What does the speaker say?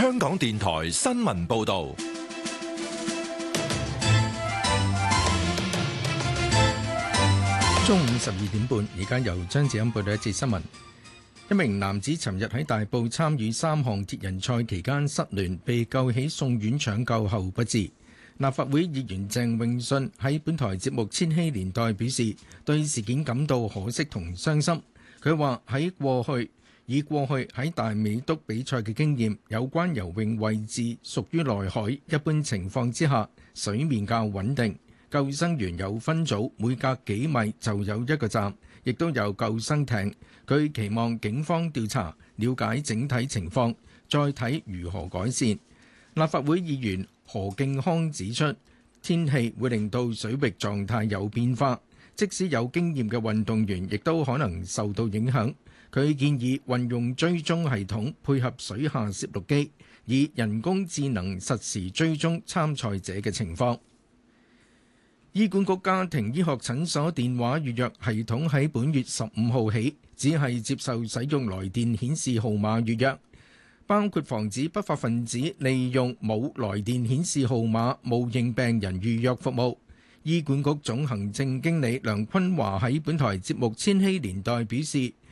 香港電台新聞報道。 中午12點半，而家由張子欣報道一節新聞。一名男子尋日喺大埔參與3項鐵人賽期間失聯，被救起送院搶救後不治。立法會議員鄭泳舜喺本台節目《千禧年代》表示，對事件感到可惜同傷心。佢話以過去喺大美督比賽嘅經驗，有關游泳位置屬於內海，一般情況之下水面較穩定。救生員有分組，每隔幾米就有一個站，亦都有救生艇。佢期望警方調查，了解整體情況，再睇如何改善。立法會議員何敬康指出，天氣會令到水域狀態有變化，即使有經驗嘅運動員亦都可能受到影響。佢建議運用追蹤系統配合水下攝錄機，以人工智能實時追蹤參賽者嘅情況。醫管局家庭醫學診所電話預約系統喺本月15號起，只係接受使用來電顯示號碼預約，包括防止不法分子利用冇來電顯示號碼冒認病人預約服務。醫管局總行政經理梁坤華喺本台節目《千禧年代》表示，